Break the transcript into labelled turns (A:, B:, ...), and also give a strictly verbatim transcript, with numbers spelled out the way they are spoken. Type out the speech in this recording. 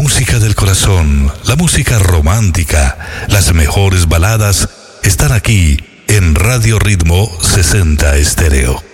A: música del corazón, la música romántica, las mejores baladas están aquí en Radio Ritmo sesenta Estéreo.